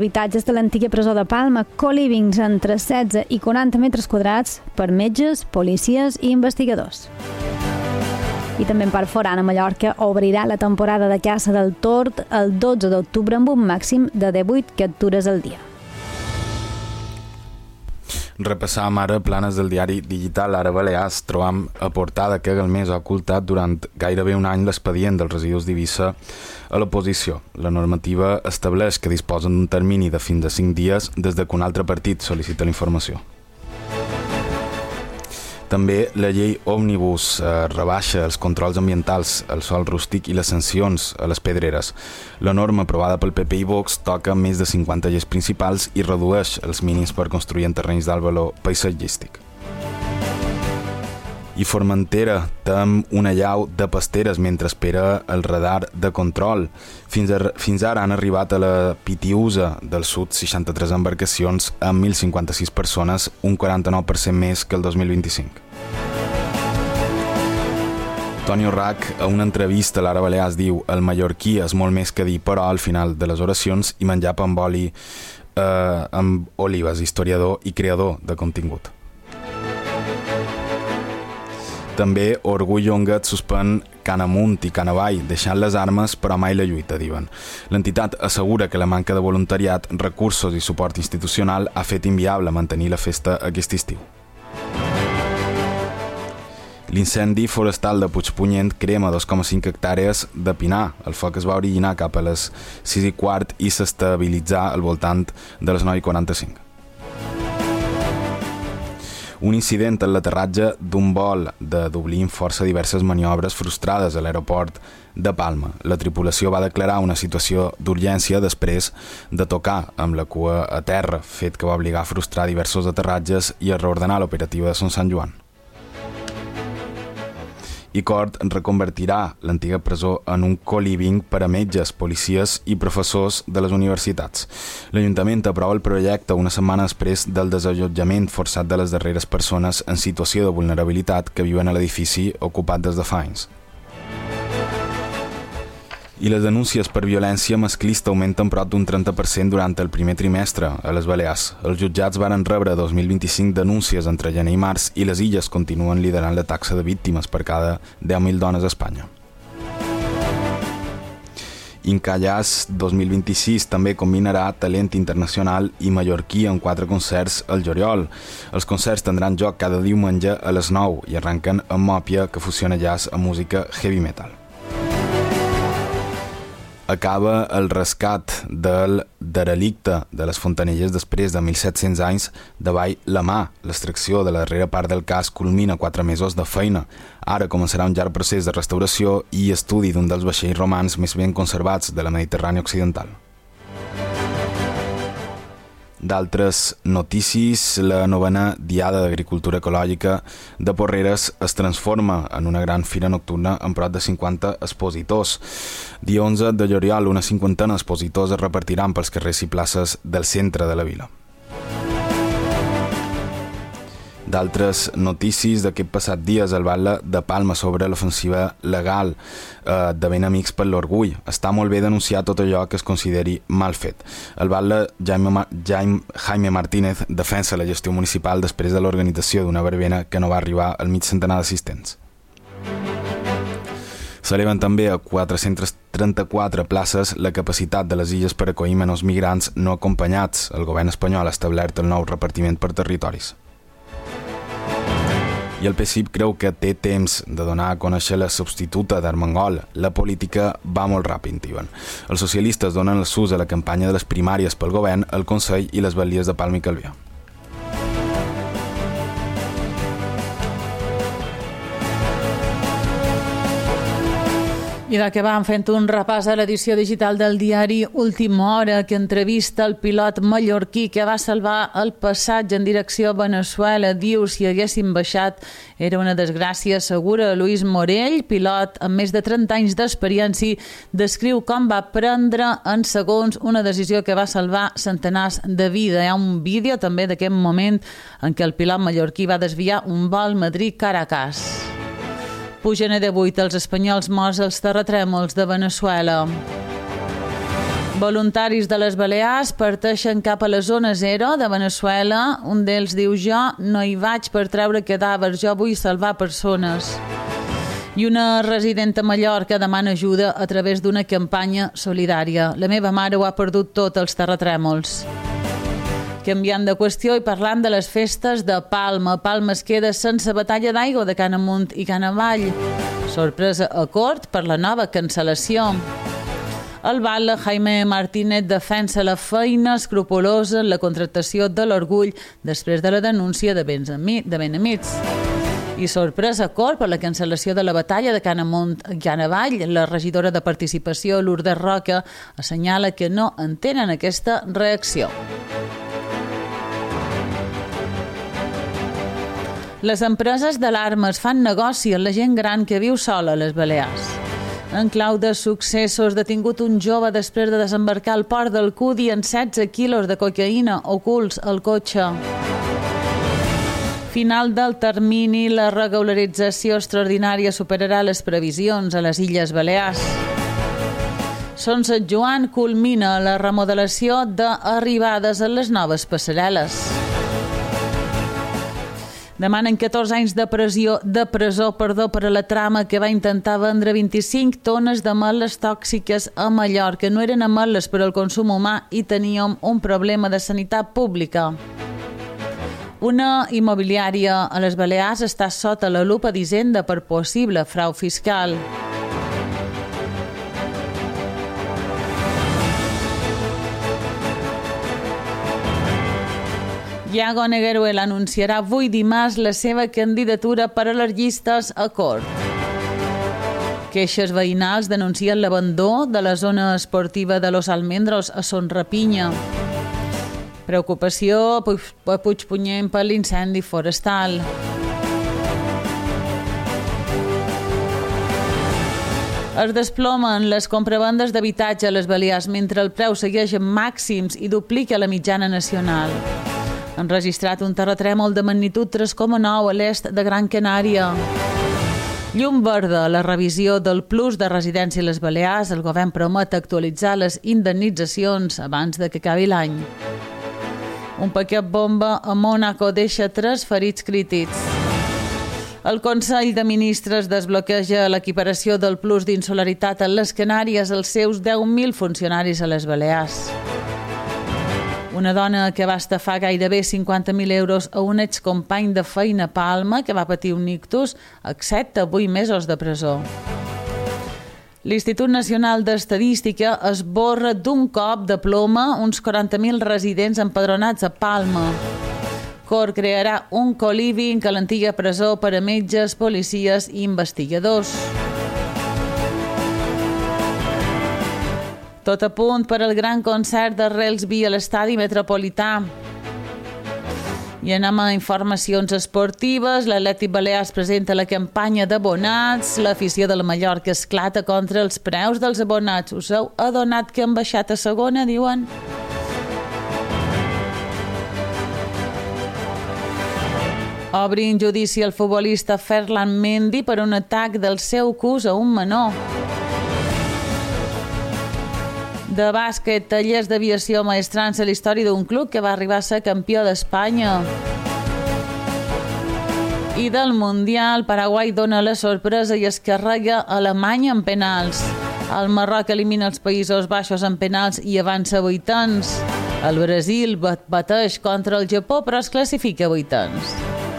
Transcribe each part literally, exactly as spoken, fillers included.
Habitatges de l'antiga presó de Palma, co-livings entre setze i quaranta metres quadrats per metges, policies i investigadors. I també en part Foran, a Mallorca, obrirà la temporada de caça del tord el dotze d'octubre amb un màxim de divuit captures al dia. Repassàvem ara planes del diari digital Ara Balears. Trobam a portada que el mes ha ocultat durant gairebé un any l'expedient dels residus d'Eivissa a l'oposició. La normativa estableix que disposen d'un termini de fins a cinc dies des de que un altre partit sol·licita la informació. També la llei Òmnibus eh, rebaixa els controls ambientals, el sòl rústic i les sancions a les pedreres. La norma aprovada pel P P i Vox toca més de cinquanta lleis principals i redueix els mínims per construir en terrenys d'alt valor paisatgístic. I Formentera té una llau de pasteres mentre espera el radar de control. Fins, a, fins ara han arribat a la Pitiusa del sud seixanta-tres embarcacions amb mil cinquanta-sis persones, un quaranta-nou per cent més que el dos mil vint-i-cinc. Toni Orrac, a una entrevista a l'Ara Balears, diu: el mallorquí és molt més que dir però al final de les oracions i menjar pa amb oli eh, amb olives, historiador i creador de contingut. També Orgull Llonguet suspèn Can Amunt i Can Avall, deixant les armes però mai la lluita, diuen. L'entitat assegura que la manca de voluntariat, recursos i suport institucional ha fet inviable mantenir la festa aquest estiu. L'incendi forestal de Puigpunyent crema dos coma cinc hectàrees de pinar. El foc es va originar cap a les sis i quart i s'estabilitzà al voltant de les nou i quaranta-cinc. Un incident en l'aterratge d'un vol de Dublín força diverses maniobres frustrades a l'aeroport de Palma. La tripulació va declarar una situació d'urgència després de tocar amb la cua a terra, fet que va obligar a frustrar diversos aterratges i a reordenar l'operativa de Son Sant Joan. I Cort reconvertirà l'antiga presó en un co-living per a metges, policies i professors de les universitats. L'Ajuntament aprova el projecte una setmana després del desallotjament forçat de les darreres persones en situació de vulnerabilitat que viuen a l'edifici ocupat des de fa anys. I les denúncies per violència masclista augmenten prop d'un trenta per cent durant el primer trimestre a les Balears. Els jutjats varen rebre dos mil vint-i-cinc denúncies entre gener i març i les Illes continuen liderant la taxa de víctimes per cada deu mil dones a Espanya. Incallàs dos mil vint-i-sis també combinarà talent internacional i mallorquí en quatre concerts al juliol. Els concerts tindran lloc cada diumenge a les nou i arrenquen amb Mòpia, que fusiona jazz amb música heavy metal. Acaba el rescat del derelicte de les Fontanelles després de mil set-cents anys de Vall la Mà. L'extracció de la darrera part del cas culmina quatre mesos de feina. Ara començarà un llarg procés de restauració i estudi d'un dels vaixells romans més ben conservats de la Mediterrània occidental. D'altres notícies, la novena Diada d'Agricultura Ecològica de Porreres es transforma en una gran fira nocturna amb prop de cinquanta expositors. Dia onze de juliol, una cinquantena d'expositors es repartiran pels carrers i places del centre de la vila. D'altres notícies d'aquest passat dies, el batlle de Palma sobre l'ofensiva legal eh, de Ben Amics per l'Orgull. Està molt bé denunciar tot allò que es consideri mal fet. El batlle Jaime, Jaime, Jaime Martínez defensa la gestió municipal després de l'organització d'una verbena que no va arribar al mig centenar d'assistents. S'eleven també a quatre-cents trenta-quatre places la capacitat de les illes per acollir menors migrants no acompanyats. El govern espanyol ha establert el nou repartiment per territoris. I el P S I P creu que té temps de donar a conèixer la substituta d'Armengol. La política va molt ràpid, diuen. Els socialistes donen el sus a la campanya de les primàries pel govern, el Consell i les balies de Palma i Calvià. I de què vam fent un repàs a l'edició digital del diari Última Hora, que entrevista el pilot mallorquí que va salvar el passatge en direcció a Veneçuela. Diu, si haguéssim baixat era una desgràcia, assegura Luis Morell, pilot amb més de trenta anys d'experiència, descriu com va prendre en segons una decisió que va salvar centenars de vida. Hi ha un vídeo també d'aquest moment en què el pilot mallorquí va desviar un vol Madrid-Caracas. Pugen a divuit els espanyols morts als terratrèmols de Veneçuela. Voluntaris de les Balears parteixen cap a la zona zero de Veneçuela. Un d'ells diu: jo no hi vaig per treure cadàvers, jo vull salvar persones. I una resident a Mallorca demana ajuda a través d'una campanya solidària. La meva mare ho ha perdut tot als terratrèmols. Canviant de qüestió i parlant de les festes de Palma. Palma es queda sense batalla d'aigua de Can Amunt i Can Avall. Sorpresa a Cort per la nova cancel·lació. El batlle Jaime Martínez defensa la feina escrupolosa en la contractació de l'Orgull després de la denúncia de Benamits. I sorpresa a Cort per la cancel·lació de la batalla de Can Amunt i Can Avall. La regidora de Participació, Lourdes Roca, assenyala que no entenen aquesta reacció. Les empreses d'alarmes fan negoci amb la gent gran que viu sola a les Balears. En clau de successos, detingut un jove després de desembarcar al port del Cudi amb setze quilos de cocaïna ocults al cotxe. Final del termini, la regularització extraordinària superarà les previsions a les Illes Balears. Son Sant Joan culmina la remodelació d'arribades a les noves passarel·les. Demanen catorze anys de presó, de presó perdó, per a la trama que va intentar vendre vint-i-cinc tones d'ametlles tòxiques a Mallorca. No eren ametlles per al consum humà i teníem un problema de sanitat pública. Una immobiliària a les Balears està sota la lupa d'Hisenda per possible frau fiscal. Iago Negueruel anunciarà avui dimarts la seva candidatura per a les llistes a Cort. Queixes veïnals denuncien l'abandó de la zona esportiva de Los Almendros a Son Rapinya. Preocupació a Puigpunyent per l'incendi forestal. Es desplomen les compravendes d'habitatge a les Balears mentre el preu segueix en màxims i duplica la mitjana nacional. Han registrat un terratrèmol de magnitud tres coma nou a l'est de Gran Canària. Llum verda, la revisió del plus de residència a les Balears. El govern promet actualitzar les indemnitzacions abans de que acabi l'any. Un paquet bomba a Mònaco deixa tres ferits crítics. El Consell de Ministres desbloqueja l'equiparació del plus d'insolidaritat a les Canàries als seus deu mil funcionaris a les Balears. Una dona que va estafar gairebé cinquanta mil euros a un excompany de feina a Palma que va patir un ictus accepta vuit mesos de presó. L'Institut Nacional d'Estadística esborra d'un cop de ploma uns quaranta mil residents empadronats a Palma. Cort crearà un co-living a l'antiga presó per a metges, policies i investigadors. Tot a punt per al gran concert de Relsby a l'estadi Metropolità. I anem a informacions esportives. L'Atlètic Balears presenta la campanya d'abonats. L'afició de la Mallorca esclata contra els preus dels abonats. Us heu adonat que han baixat a segona, diuen? Obrin judici al futbolista Ferland Mendy per un atac del seu cos a un menor. De bàsquet, Tallers d'Aviació maestrant-se la història d'un club que va arribar a ser campió d'Espanya. I del Mundial, Paraguai dona la sorpresa i es carrega Alemanya en penals. El Marroc elimina els Països Baixos en penals i avança a vuitens. El Brasil bateix contra el Japó però es classifica a vuitens.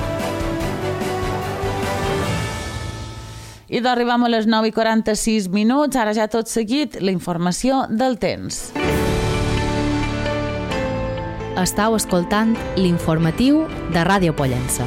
I d'arribam a les nou i quaranta-sis minuts, ara ja tot seguit, la informació del temps. Estau escoltant l'informatiu de Ràdio Pollença.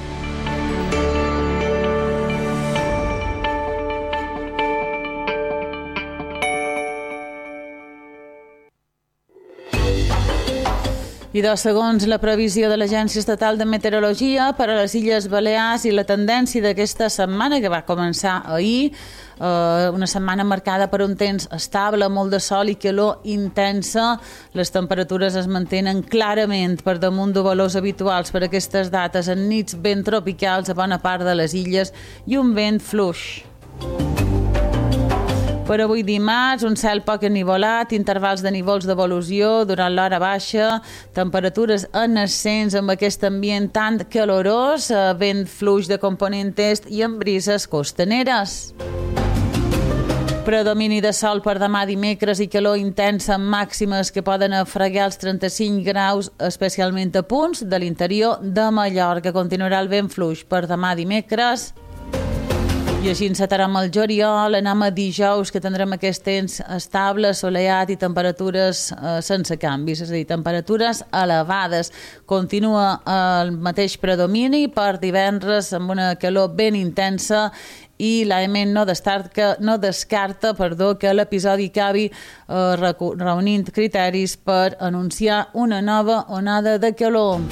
I dos segons la previsió de l'Agència Estatal de Meteorologia per a les Illes Balears i la tendència d'aquesta setmana que va començar ahir, eh, una setmana marcada per un temps estable, molt de sol i calor intensa. Les temperatures es mantenen clarament per damunt de valors habituals per aquestes dates, en nits ben tropicals a bona part de les illes i un vent fluix. Per avui dimarts, un cel poc enivolat, intervals de nivells d'evolució durant l'hora baixa, temperatures en ascens amb aquest ambient tan calorós, vent fluix de component est i amb brises costaneres. Predomini de sol per demà dimecres i calor intensa amb màximes que poden afregar els trenta-cinc graus, especialment a punts de l'interior de Mallorca. Continuarà el vent fluix per demà dimecres. I així encetarem el juliol, anem a dijous, que tindrem aquest temps estable, assolellat i temperatures eh, sense canvis, és a dir, temperatures elevades. Continua el mateix predomini per divendres amb una calor ben intensa i l'A M E N no descarta, no descarta perdó, que l'episodi acabi eh, reunint criteris per anunciar una nova onada de calor.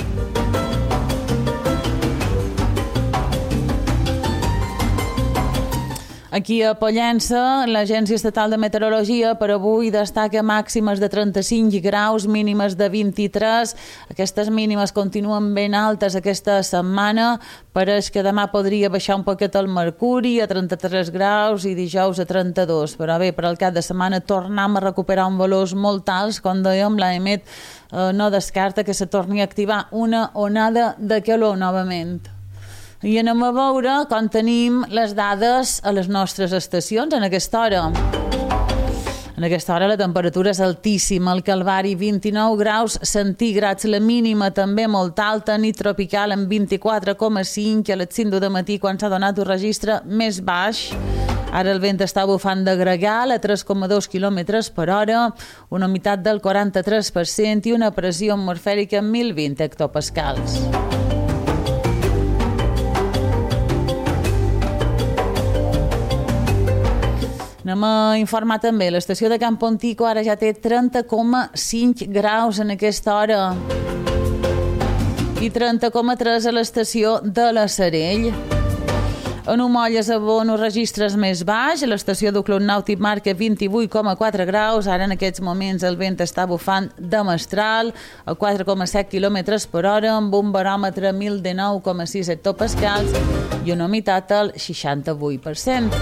Aquí a Pollença, l'Agència Estatal de Meteorologia per avui destaca màximes de trenta-cinc graus, mínimes de vint-i-tres. Aquestes mínimes continuen ben altes aquesta setmana. Pareix que demà podria baixar un poquet el mercuri a trenta-tres graus i dijous a trenta-dos. Però bé, per al cap de setmana tornem a recuperar un valors molt alts. Com dèiem, l'A M E T eh, no descarta que se torni a activar una onada de calor novament. I anem a veure com tenim les dades a les nostres estacions en aquesta hora. En aquesta hora la temperatura és altíssima, al Calvari vint-i-nou graus centígrads, la mínima també molt alta, nit tropical amb vint-i-quatre coma cinc, i a les cinc de matí quan s'ha donat un registre més baix. Ara el vent està bufant de gregal a tres coma dos quilòmetres per hora, una humitat del quaranta-tres per cent i una pressió atmosfèrica amb mil vint hectopascals. Anem a informar també. L'estació de Camp Pontico ara ja té trenta coma cinc graus en aquesta hora i trenta coma tres a l'estació de la Sarell. En Humolles a Bono registres més baix, a l'estació del Club Nàutic marca vint-i-vuit coma quatre graus, ara en aquests moments el vent està bufant de mestral a quatre coma set quilòmetres per hora amb un baròmetre mil dinou coma sis hectopascals i una humitat al seixanta-vuit per cent.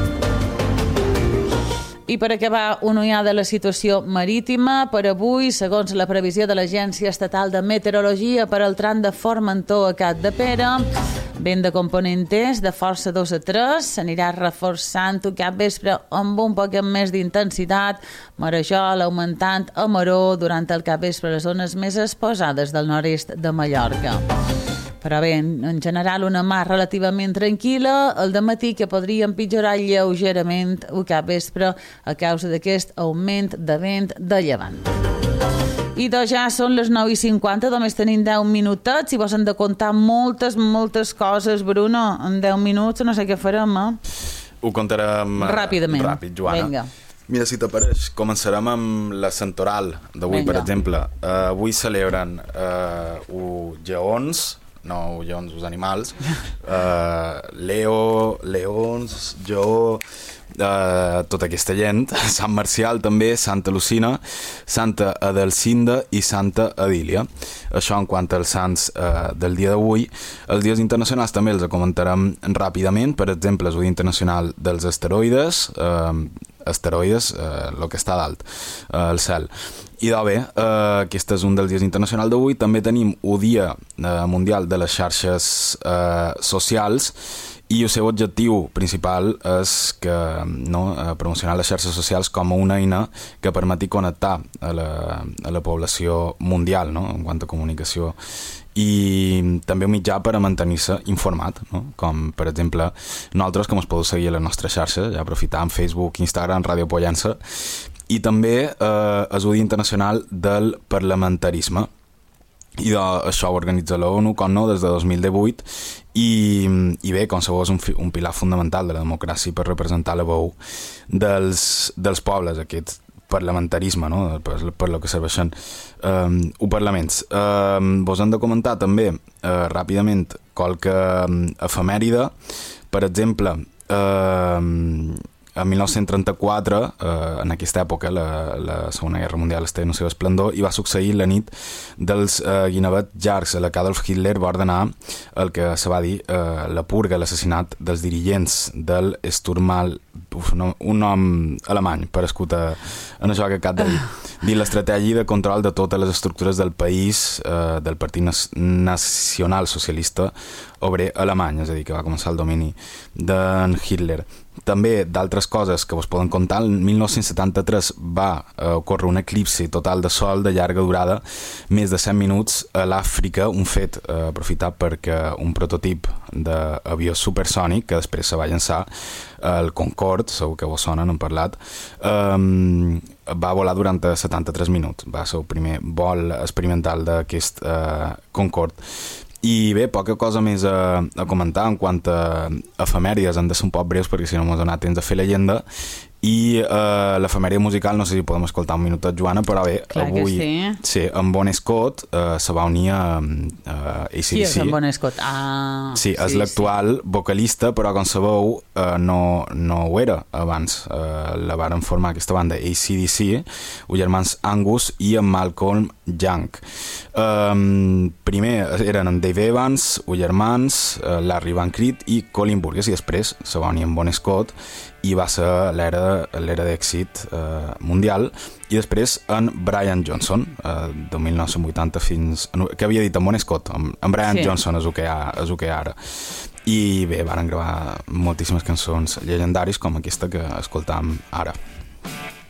I per acabar, una ullada de la situació marítima. Per avui, segons la previsió de l'Agència Estatal de Meteorologia per al tram de Formentor a Capdepera, vent de component est de força dos a tres, s'anirà reforçant cap vespre amb un poc més d'intensitat, marejol augmentant a maró durant el cap vespre les zones més exposades del nord-est de Mallorca. Però bé, en general una mar relativament tranquil·la, el dematí que podria empitjorar lleugerament el cap vespre a causa d'aquest augment de vent de llevant. I doncs ja són les nou i cinquanta, només tenim deu minutets i vos hem de contar moltes, moltes coses, Bruno. En deu minuts no sé què farem, eh? Ho contarem ràpidament. Ràpid, Joana. Vinga. Mira, si t'apareix, començarem amb la Santoral d'avui, per exemple. Uh, avui celebren uh, uns lleons, no lleons, els animals, uh, Leo, leons, jo, uh, tota aquesta gent, Sant Marcial també, Santa Lucina, Santa Adelcinda i Santa Adília. Això en quant als sants uh, del dia d'avui. Els dies internacionals també els comentarem ràpidament, per exemple, el Dia Internacional dels Asteroides, uh, asteroides, eh, el que està dalt, eh, el cel. I doncs bé, eh, aquest és un dels dies internacionals d'avui. També tenim el Dia eh, Mundial de les Xarxes eh, Socials i el seu objectiu principal és que, no, promocionar les xarxes socials com a una eina que permeti connectar a la, a la població mundial, no, en quant a comunicació, i també un mitjà per a mantenir-se informat, no? Com per exemple nosaltres, que ens podeu seguir a les nostres xarxes, ja aprofitant Facebook, Instagram, Ràdio Pollença, i també eh, és el Dia Internacional del Parlamentarisme, i de, això ho organitza l'ONU, com no, des de dos mil divuit, i, i bé, com sabeu, és un, un pilar fundamental de la democràcia per representar la veu dels, dels pobles, aquests parlamentarisme, no? per, per lo que serveixen um, els parlaments. Um, vos hem de comentar també uh, ràpidament qualque um, efemèride. Per exemple, uh, en mil nou-cents trenta-quatre, eh, en aquesta època, la, la Segona Guerra Mundial estava en el seu esplendor i va succeir la nit dels eh, guinevets llargs, a la que Adolf Hitler va ordenar el que se va dir eh, la purga, l'assassinat dels dirigents del Sturmal uf, no, un nom alemany per escutar en això que acabo de dir. Dir l'estratègia de control de totes les estructures del país, eh, del Partit Nacional Socialista Obrer Alemany, és a dir, que va començar el domini d'en Hitler. També d'altres coses que vos poden contar, el mil nou-cents setanta-tres va eh, ocórrer un eclipsi total de sol de llarga durada, més de cent minuts a l'Àfrica, un fet eh, aprofitat perquè un prototip d'avió supersònic, que després se va llançar, el Concorde, segur que vos sona, n'hem parlat, eh, va volar durant setanta-tres minuts. Va ser el primer vol experimental d'aquest eh, Concorde. I bé, poca cosa més a, a comentar en quant a efemèries, han de ser un poc breus perquè si no m'ha donat temps de fer l'agenda. I eh, l'efemèria musical, no sé si podem escoltar un minutet, Joana, però bé, clar avui sí. Sí, en Bon Scott eh, se va unir a, a A C D C. Qui és en Bon Scott? Ah, sí, és sí, l'actual sí. vocalista, però com sabeu eh, no, no ho era abans. Eh, la varen formar aquesta banda A C D C, els germans Angus i en Malcolm Young. Eh, primer eren en Dave Evans, els germans, eh, Larry Van Cleef i Colin Burgess, i després se va unir en Bon Scott i va ser l'era d'èxit eh, mundial. I després en Brian Johnson, eh, de mil nou-cents vuitanta fins... que havia dit en Bon Scott, en, en Brian sí. Johnson és el que hi ha, és el que hi ha ara. I bé, van gravar moltíssimes cançons llegendaris com aquesta que escoltam ara.